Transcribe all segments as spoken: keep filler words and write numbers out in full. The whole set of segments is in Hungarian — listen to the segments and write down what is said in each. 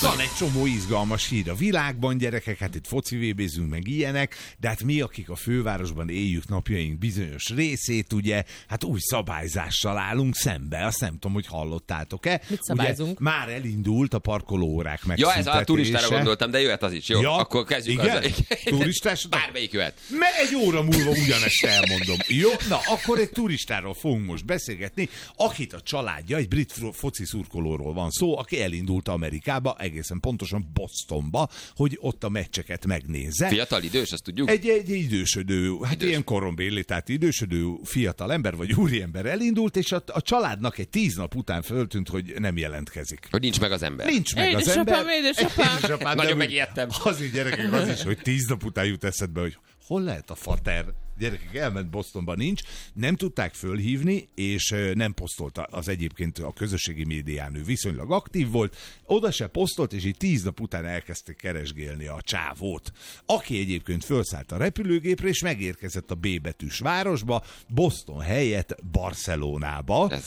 Van egy csomó izgalmas hír a világban, gyerekek, hát itt foci vébézünk meg ilyenek, de hát mi, akik a fővárosban éljük napjaink bizonyos részét, ugye, hát új szabályzással állunk szembe. Azt nem tudom, hogy hallottátok-e. Mit szabályzunk? Ugye, már elindult a parkolóórák megszüntetése. Ja, ez a turistára gondoltam, de jöhet az is. Jó, ja, akkor kezdjük igen? azzal. Turistás? Bármelyik jöhet. Mert egy óra múlva ugyanezt elmondom. Jó, na akkor egy turistáról fogunk most beszélgetni, akit a családja, egy brit foci szurkolóról van szó, aki elindult Amerikába, egészen pontosan Bostonba, hogy ott a meccseket megnézze. Fiatal, idős, azt tudjuk? Egy, egy idősödő, hát Idős. ilyen korombéli, tehát idősödő fiatal ember vagy úriember elindult, és a, a családnak egy tíz nap után föltűnt, hogy nem jelentkezik. Hogy nincs meg az ember. Nincs meg az Édesapám, ember. édesapám. Édesapám, Nagyon de megijedtem. Az így gyerekek, az is, hogy tíz nap után jut eszedbe, hogy hol lehet a fater? Gyerekek, elment Bostonba, nincs. Nem tudták fölhívni, és nem posztolta az egyébként a közösségi médián, ő viszonylag aktív volt. Oda se posztolt, és így tíz nap után elkezdték keresgélni a csávót. Aki egyébként fölszállt a repülőgépre, és megérkezett a B betűs városba, Boston helyett Barcelonába. Ez...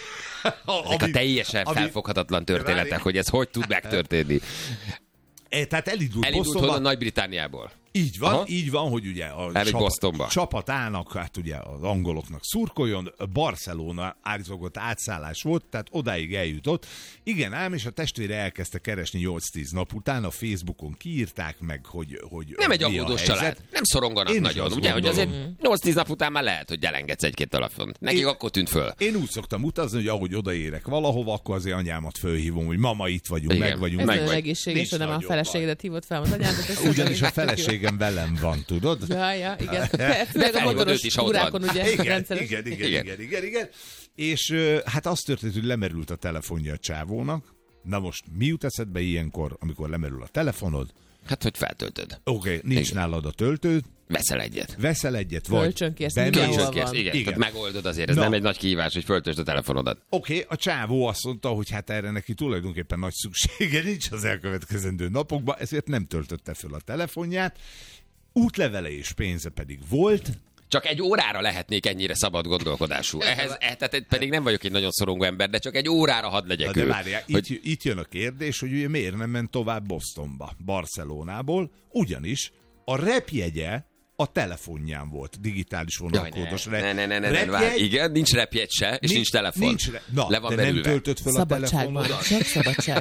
Ezek a teljesen ami, felfoghatatlan történetek, várj, hogy ez hogy tud megtörténni. E, tehát elindult, Elindult Bostonba. honnan? Nagy-Britanniából. Így van, Aha. így van, hogy ugye a Elmegy csapat, Bostonba. csapatának, hát ugye az angoloknak szurkoljon, Barcelona állítólag átszállás volt, tehát odáig eljutott. Igen ám, és a testvére elkezdte keresni nyolc-tíz nap után, a Facebookon kiírták meg, hogy, hogy Nem egy mi a aggódós helyzet. család. Nem szoronganak Én is nagyon, azt ugye? Hogy gondolom. azért nyolc-tíz nap után már lehet, hogy elengedsz egy-két telefont. Nekik Én- akkor tűnt föl. Én úgy szoktam utazni, hogy ahogy odaérek valahova, akkor azért anyámat fölhívom, hogy mama, itt vagyunk, Igen. meg vagyunk. Ez Meg nagyon vagy. egészséges, Nincs hogy nem a nagyobb feleségedet hívott fel az anyádat. ez Ugyanis a szerintem feleségem velem van, tudod? Ja, ja, igen. De Főleg a felhívod motoros őt is, ha ott túrákon, van. ugye, igen, rendszeres. igen, igen, Igen. igen, igen, igen. És ö, hát az történt, hogy lemerült a telefonja a csávónak. Na most mi jut eszedbe ilyenkor, amikor lemerül a telefonod? Hát, hogy feltöltöd. Oké, okay, nincs Igen. nálad a töltő, Veszel egyet. veszel egyet, vagy Kölcsönkérsz, bemész- mindenhol Kölcsönkérsz, van. igen. Igen. Tehát megoldod azért, ez Na. nem egy nagy kihívás, hogy föltöltsd a telefonodat. Oké, okay, a csávó azt mondta, hogy hát erre neki tulajdonképpen nagy szüksége nincs az elkövetkezendő napokban, ezért nem töltötte föl a telefonját. Útlevele és pénze pedig volt. Csak egy órára lehetnék ennyire szabad gondolkodású. Ehhez, eh, tehát pedig nem vagyok egy nagyon szorongó ember, de csak egy órára hadd legyek Na de ő. várjál, Hogy... itt, itt jön a kérdés, hogy ugye miért nem ment tovább Bostonba, Barcelonából, ugyanis a repjegye a telefonján volt, digitális Jaj, vonalkódos ne, rep. ne, ne, ne, ne, ne, várj. Igen, nincs repjegy se, és nincs telefon. Nincs re... Na, Le van de nem belülve. töltött föl a Szabadság van, telefonodat? csak szabadság.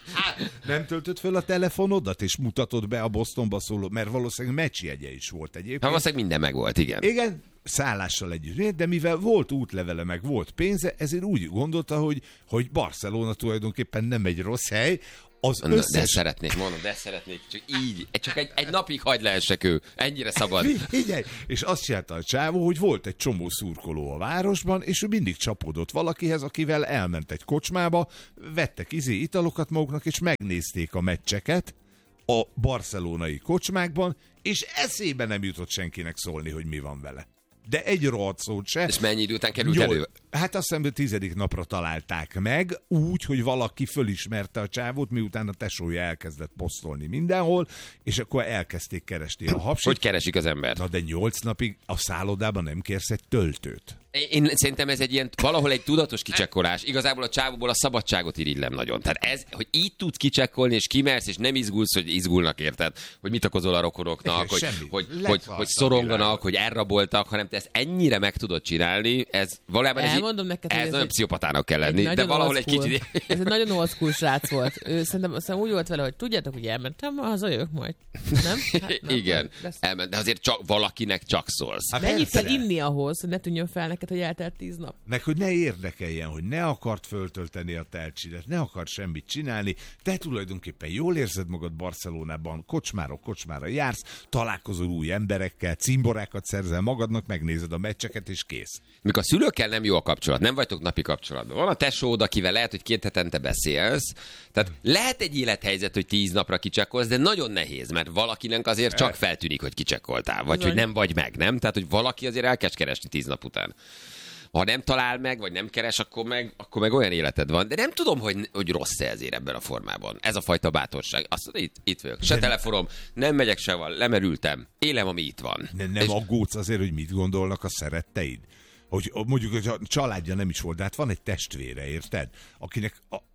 Nem töltött föl a telefonodat, és mutatod be a Bostonba szóló, mert valószínűleg meccsjegye is volt egyébként. Hát valószínűleg minden megvolt, igen. Igen, szállással együtt, de mivel volt útlevele, meg volt pénze, ezért úgy gondolta, hogy, hogy Barcelona tulajdonképpen nem egy rossz hely, az Na, de összes... szeretnék, mondom, de szeretnék, csak így, csak egy, egy napig hagyd lehessek ő, ennyire szabad. Igen, és azt csinálta a csávó, hogy volt egy csomó szurkoló a városban, és ő mindig csapódott valakihez, akivel elment egy kocsmába, vettek izé italokat maguknak, és megnézték a meccseket a barcelonai kocsmákban, és eszébe nem jutott senkinek szólni, hogy mi van vele. De egy rohadt szót se. És mennyi idő után került Nyolc- elő? Hát azt hiszem, hogy tizedik napra találták meg, úgy, hogy valaki fölismerte a csávót, miután a tesója elkezdett posztolni mindenhol, és akkor elkezdték keresni a hapsit. Hogy keresik az embert? Na de nyolc napig a szállodában nem kérsz egy töltőt. Én szerintem ez egy ilyen, valahol egy tudatos kicsekkolás. Igazából a csávóból a szabadságot irigylem nagyon. Tehát ez, hogy így tudsz kicsekkolni, és kimersz, és nem izgulsz, hogy izgulnak, érted? Hogy mit okozol a rokonoknak, hogy, Semmi. hogy, Lett hogy, van hogy a szoronganak, világon. hogy elraboltak, hanem te ezt ennyire meg tudod csinálni, ez valójában ez, Elmondom így, neked, hogy ez ez nagyon egy- pszichopatának kell Egy lenni, de nagyon valahol old egy school. kicsit... Ez egy nagyon old school srác volt. Ő szerintem, szerintem úgy volt vele, hogy tudjátok, hogy elmentem, hazajövök majd. Nem? Hát, nem, Igen, lesz. elment, de azért csak, valakinek csak szólsz. Hát Mennyit persze. kell inni ahhoz, hogy ne tűnjön fel neked, hogy eltelt tíz nap? Meg hogy ne érdekeljen, hogy ne akart föltölteni a telcsidet, ne akart semmit csinálni, te tulajdonképpen jól érzed magad Barcelonában, kocsmáról kocsmára jársz, találkozol új emberekkel, cimborákat szerzel magadnak, megnézed a meccseket, és kész. Mikor a szülőkkel nem jó a kapcsolat, nem vagytok napi kapcsolatban. Van a tesód, akivel lehet, hogy két hetente beszélsz. Tehát lehet egy élethelyzet, hogy tíz napra kicsekkolsz, de nagyon nehéz, mert valakinek azért csak feltűnik, hogy kicsekkoltál, vagy Bizony. hogy nem vagy meg, nem? Tehát, hogy valaki azért elkezd keresni tíz nap után. Ha nem talál meg, vagy nem keres, akkor meg, akkor meg olyan életed van. De nem tudom, hogy, hogy rossz-e ezért ebben a formában. Ez a fajta bátorság. Azt mondod, itt, itt vagyok. Se telefonom, nem megyek sehol, lemerültem. Élem, ami itt van. Ne, nem És- aggódsz azért, hogy mit gondolnak a szeretteid? Hogy mondjuk, hogy a családja nem is volt, de hát van egy testvére, érted? Akinek a,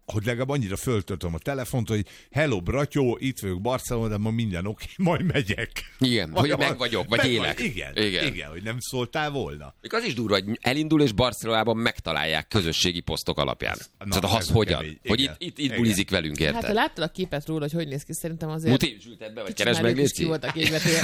hogy legalább annyira föltöltöm a telefont, hogy hello, bratyó, itt vagyok Barcelona, de ma minden oké, majd megyek. Igen, Vagy hogy meg vagyok, vagy meg élek. Vagy, igen, igen, igen, hogy nem szóltál volna. Még az is durva, hogy elindul és Barcelonában megtalálják közösségi posztok alapján. Na, Tehát az hogyan? kemény. Hogy Igen. itt, itt, itt Igen. bulizik velünk, érted? Hát ha láttad a képet róla, hogy hogy néz ki, szerintem azért... Muti, zsülted be, vagy kicsit keresd már meg, ők is ki Léci? voltak égvetően.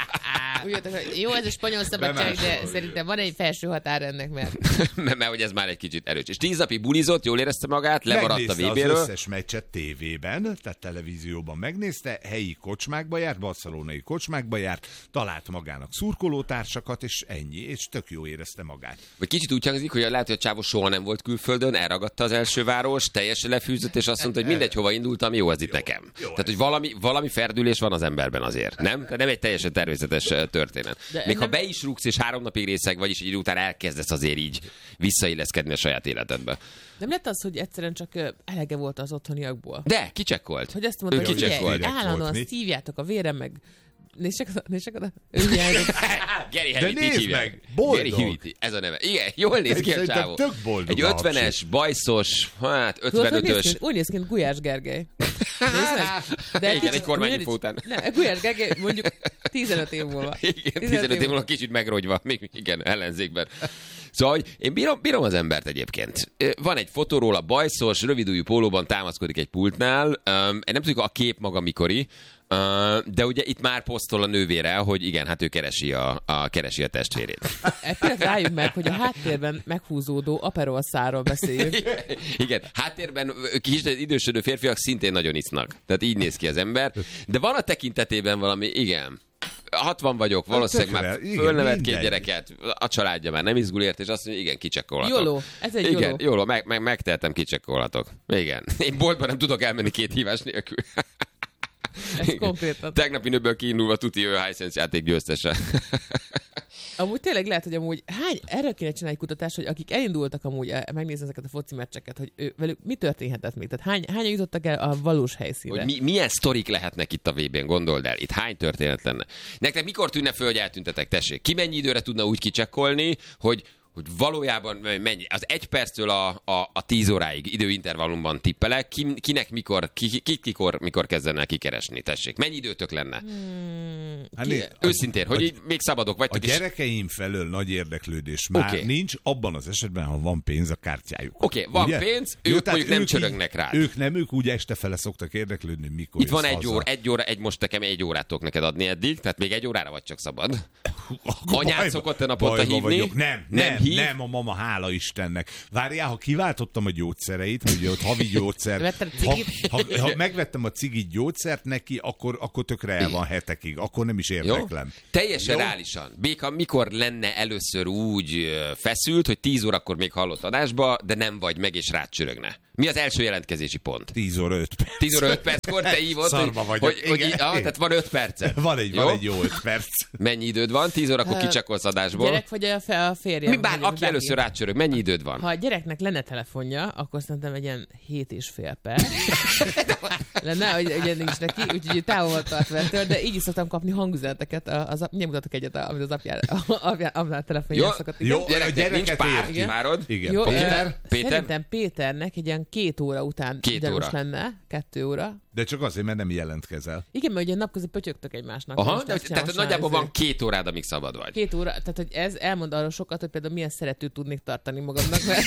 Úgy jöttek, hogy jó, ez a spanyol szabadság, de Bemásolni. szerintem van egy felső határ ennek, mert... mert, mert hogy ez már egy kicsit erős. És tíz napig bulizott, jól érezte magát, lemaradt a Megnézte vé béről. az összes meccset tévében, tehát televízióban megnézte, helyi kocsmákba járt, barcelonai kocsmákba járt, talált magának szurkolótársakat, és ennyi, és tök jó érezte magát. Vagy kicsit úgy hangzik, hogy lehet, hogy a csávó soha nem volt külföldön, elragadta az első város, teljesen lefűzött, és azt mondta, hogy mindegy, hova indultam, jó az itt nekem. jó Tehát, ez. hogy valami, valami ferdülés van az emberben azért, nem? Tehát nem egy teljesen természetes eh, történet. De Még ha nem- be is rúgsz, és három napig részeg vagy, és egy idő után elkezdesz azért így visszailleszkedni a saját életedbe. Nem lett az, hogy egyszerűen csak ö, elege volt az otthoniakból? De, kicsekkolt. Hogy azt mondta, Ő hogy ugye, kicsekkolt. Direkt volt, állandóan mi? szívjátok a vérem, meg nézzek oda, nézzek oda. Ő hiányzik. Geri De Heviti nézd hívják. meg, boldog. Geri Heviti, ez a neve. Igen, jól néz ki a Szerintem csávó. tök boldog Egy a ötvenes, bajszos, hát Tudod, hogy néz ötvenötös. ki? Úgy néz ki, mint Gulyás Gergely. Nézd meg. De Igen, egy kormányinfó után. Nem, Gulyás Gergely mondjuk tizenöt év múlva. Igen, tizenöt év múlva kicsit megrogyva, még igen, ellenzékben. Szóval, hogy én bírom, bírom az embert egyébként. Van egy fotó róla, bajszos, rövidújú pólóban támaszkodik egy pultnál. Um, én nem tudjuk a kép maga mikori, uh, de ugye itt már posztol a nővére, hogy igen, hát ő keresi a, a, keresi a testvérét. Egy pillanat rájuk meg, hogy a háttérben meghúzódó Aperol szárról beszéljük. Igen, háttérben kis idősödő férfiak szintén nagyon isznak. Tehát így néz ki az ember. De van a tekintetében valami, igen. hatvan vagyok, valószínűleg már tökre, igen, fölnevett két mindegy. gyereket, a családja már nem izgul ért, és azt mondja, igen, kicsekkolhatok. Jóló, ez egy Igen, jóló. jóló, meg, meg, megtehetem, kicsekkolhatok. Igen. Én boltban nem tudok elmenni két hívás nélkül. Ez konkrétan. Tegnapi nőből kiindulva tuti ő Hisense játék győztese. Amúgy tényleg lehet, hogy amúgy hány, erről kéne csinálni egy kutatást, hogy akik elindultak amúgy eh, megnézni ezeket a foci meccseket, hogy ő, velük mi történhetett még? Tehát hány, hányan jutottak el a valós helyszínre? Hogy mi, milyen sztorik lehetnek itt a vé bén, gondold el. Itt hány történet lenne? Nektek mikor tűnne föl, hogy eltüntetek? Tessék, ki mennyi időre tudna úgy kicsekkolni, hogy hogy valójában mennyi, az egy perctől a, a, a tíz óráig időintervallumban tippelek, ki, kinek mikor, ki, ki, kikor, mikor kezdene kikeresni, tessék. Mennyi időtök lenne? Hmm, Hát ki, né- Őszintén, hogy a- így még szabadok A vagytok, és gyerekeim felől nagy érdeklődés már Oké. nincs, abban az esetben, ha van pénz a kártyájuk. Oké, van Ugye? pénz, Jó, ők tehát mondjuk nem így- csörögnek rá. Ők nem, ők úgy este fele szoktak érdeklődni, mikor Itt van jössz egy haza. óra, egy óra, egy most nekem egy órát tudok neked adni eddig, tehát még egy órára vagy csak szabad. Akkor Anyád bajba- szokott-e naponta bajba hívni? vagyok. Nem, Nem nem, hív? nem, a mama, hála Istennek. Várjál, ha kiváltottam a gyógyszereit, ugye ott havi gyógyszer, Vetted a ha, cigit? ha, ha megvettem a cigit gyógyszert neki, akkor, akkor tökre el van hetekig, akkor nem is Jó? érdeklem. Teljesen Jó? reálisan. Béka, mikor lenne először úgy ö, feszült, hogy tíz órakor még hallott adásba, de nem vagy meg, és rácsörögne? Mi az első jelentkezési pont? tíz óra öt perc. tíz óra öt perckor te hívod, Szarba hogy, vagyok, hogy, hogy igen. így, ah, tehát van öt percet. Van egy, Jó? van egy jó öt perc. Mennyi időd van? tíz órakor kicsekkolsz adásból. gyerek vagy a, fe, a férjem? Mi bár, vagy aki bárki? először rácsörög, mennyi időd van? Ha a gyereknek lenne telefonja, akkor szerintem egy ilyen hét és fél perc. lenne, hogy ugye nincs neki, úgyhogy távol tart vettől, de így is szoktam kapni hangüzeneteket. Az, ap- mutatok egyet, amit az apjára, apjára, apjára telefonján Jó, szokott. jó. Igen. Gyereknek gyereket nincs pár, érti. párod? Igen. Jó, Péter? ö, Péter? Szerintem Péternek egy ilyen két óra után Két ideális óra. lenne, kettő óra. De csak azért, mert nem jelentkezel. Igen, mert ugye napközben pötyögtök egymásnak. Aha, Most de, ezt csinálom, tehát most nagyjából már van két órád, amíg szabad vagy. Két óra, tehát hogy ez elmond arról sokat, hogy például milyen szeretőt tudnék tartani magamnak, mert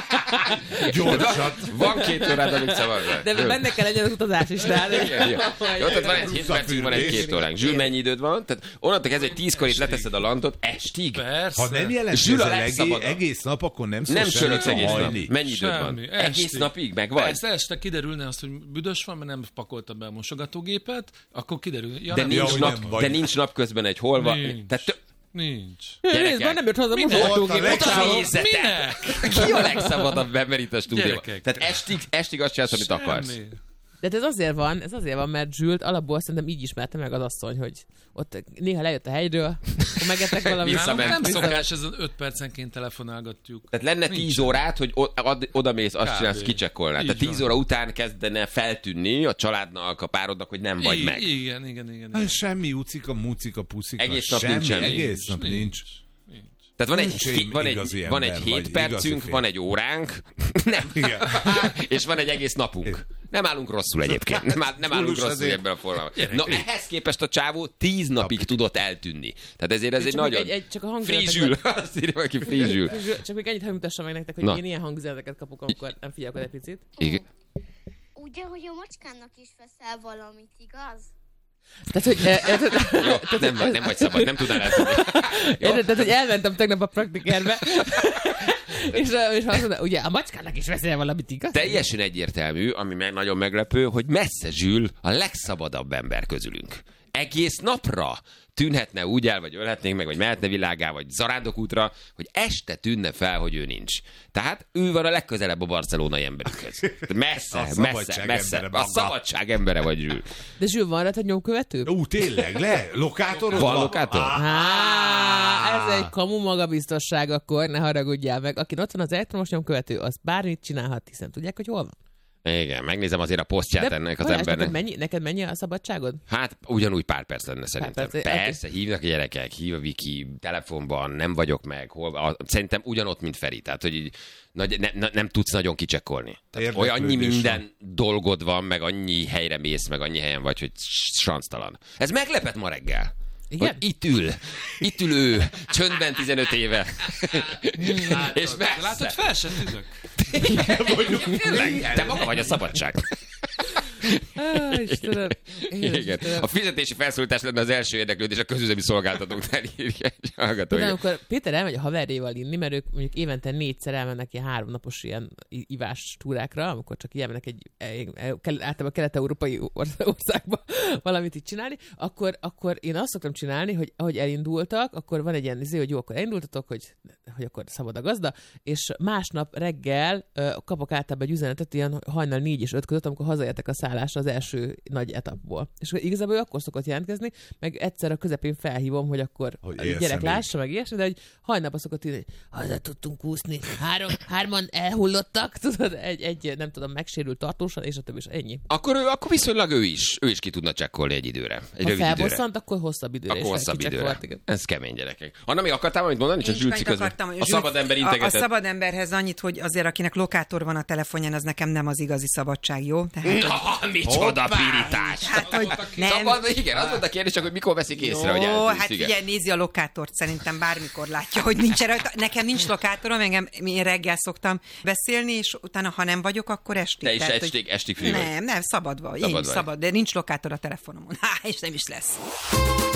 Gyorsat. Van két órád, amíg szabad vagy. de Jó. benne kell legyen az utazás is, tehát. Igen, igen. Jó, tehát van egy hét percig, van egy két óránk. Zsül, mennyi időd van? Tehát onnantól kezdve, hogy tízkor itt leteszed a lantot, estig? Persze. Ha nem Zsül a jelentkezel egész, legszabadabb. egész nap, akkor nem szól Nem semmit söröksz a egész nap. hajni. Mennyi időd van? Semmi, Egész estig. napig meg vagy? Persze, este kiderülne azt, hogy büdös van, mert nem pakolta be a mosogatógépet, akkor kiderül. Ja, De nem, nincs, hogy nap, nem vagy. de nincs napközben egy hol van. Nincs. Tehát tö- Nincs. Gyerekek. Részben nem jött haza Minden. mosogatógép. Ott a a legszabadabb- nézzetek! Minek? Ki a legszabadabb ember itt a stúdióban? Gyerekek. Tehát estig, estig azt csinálsz, amit akarsz. Semmi. De ez azért van, ez azért van, mert Zsült alapból szerintem így ismerte meg az asszony, hogy ott néha lejött a hegyről, akkor megettek valamit. Visszament. Nálunk nem Vissza- szokás, ez az öt percenként telefonálgatjuk. Tehát lenne Nincs. tíz órát, hogy o- ad- odamész, azt Kb. csinálsz, kicsekkolnál. Így Tehát tíz van. óra után kezdene feltűnni a családnak, a párodnak, hogy nem vagy I- meg. Igen, igen, igen. Hát igen. semmi ucika, mucika, puszika. Egész nap semmi, nincs semmi. Egész nap nincs. Nincs. Tehát van egy, Nincs hé- van egy, igazi van egy ember, hét vagy percünk, igazi van egy óránk, nem. Igen. és van egy egész napunk. Nem állunk rosszul egyébként. Nem, áll, nem állunk Túlus rosszul azért. ebben a formában. Na, ehhez képest a csávó tíz napig tudott eltűnni. Tehát ezért ez egy Csak még nagyon... egy- egy- csak a hangulatok- Frizsül. Azt írja valaki, frizsül. Csak még ennyit, hogy mutassam meg nektek, hogy Na. én ilyen hangüzeneteket kapok, amikor nem figyelek oda egy picit. Igen. Ugye, hogy a macskának is veszel valamit, igaz? Tehát, hogy, eh, eh, Jó, nem, vagy- nem vagy szabad, nem tudnál eltudni. Érted? Tehát, hogy elmentem tegnap a praktikerbe, és, eh, és azt mondta, ugye a macskának is veszel valamit, igaz? Teljesen egyértelmű, ami meg nagyon meglepő, hogy messze Zsül a legszabadabb ember közülünk. Egész napra tűnhetne úgy el, vagy ölhetnénk meg, vagy mehetne világá, vagy zarándokútra, hogy este tűnne fel, hogy ő nincs. Tehát ő van a legközelebb a barcelonai emberünkhöz. Messze, A messze, szabadság messze. embere, A maga. szabadság embere vagy Zsül. De Zsül, van rajta nyomkövető? Ú, tényleg, le? Lokátorod Van lokátor? Á, ez egy kamu magabiztosság akkor, ne haragudjál meg. Aki ott van az elektromos nyomkövető, az bármit csinálhat, hiszen tudják, hogy hol van. Igen, megnézem azért a posztját ennek az Balázs, embernek. Neked mennyi, neked mennyi a szabadságod? Hát ugyanúgy pár perc lenne szerintem. perc, Persze, hívnak a gyerekek, hív a Viki, telefonban, nem vagyok meg, hol, a, szerintem ugyanott, mint Feri, tehát hogy így nagy, ne, ne, nem tudsz nagyon kicsekkolni. Tehát olyan annyi Érdeklődés minden dolgod van, meg annyi helyre mész, meg annyi helyen vagy, hogy sansztalan. Ez meglepett ma reggel. Igen? Hogy itt ül, itt ül ő, csöndben tizenöt éve. És Látod, messze. fel se tűnök. Tényleg, te maga vagy a szabadság. Á, Istenem. Én Igen. Istenem. A fizetési felszólítás lenne az első érdeklődés a közüzemi szolgáltatóknál, írja egy hallgató. De amikor Péter elmegy a haverjéval inni, mert ők mondjuk évente négyszer elmennek ilyen háromnapos ilyen i- ivás túrákra, amikor csak ilyen mennek egy, egy, egy általában kelet-európai or- országba valamit itt csinálni, akkor, akkor én azt szoktam csinálni, hogy ahogy elindultak, akkor van egy ilyen izé, hogy jó, akkor elindultatok, hogy, hogy akkor szabad a gazda, és másnap reggel ö, kapok általában egy üzenetet ilyen hajnal négy és öt között, amikor hazaértek a szállásra az első nagy etapból. És igazából ő akkor szokott jelentkezni, meg egyszer a közepén felhívom, hogy akkor Hogy a élsz gyerek még. lássa, meg ilyesmi, de hogy hajnalban szokott írni, hogy haza tudtunk úszni, három, hárman elhullottak, tudod, egy, egy, nem tudom, megsérült tartósan, és a többi, és ennyi. Akkor, ő, akkor viszonylag ő is, ő is ki tudna csekkolni egy időre. Egy Ha rövid időre. felbosszant, akkor hosszabb időre. Akkor és hosszabb időre. kicsekkolt, igen. Ez kemény, gyerekek. Anna, még akartál valamit mondani? Csak Én Zsülci csak közben. akartam, A Zsülc- szabad ember a, a integetett. szabad emberhez annyit, hogy azért akinek lokátor van a telefonján, az nekem nem az igazi szabadság, jó? Tehát, Na, micsoda pirítás! hát, hogy nem. Szabad, igen, az volt a kérdés, csak hogy mikor veszik észre, hogy Jó, eltűnsz, hát igen. ugye nézi a lokátort, szerintem bármikor látja, hogy nincs rajta. Nekem nincs lokátorom, engem én reggel szoktam beszélni, és utána, ha nem vagyok, akkor estig. Te is Tehát, hogy- estig, estig free vagy. Nem, nem, szabad vagy. Szabad Én is vagy. szabad, de nincs lokátor a telefonomon. Há, és nem is lesz.